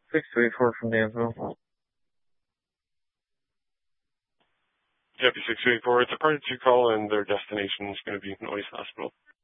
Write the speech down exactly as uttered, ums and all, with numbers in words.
six two eight four from Dansville. Deputy six two eight four, it's a part two call and their destination is going to be Noise Hospital.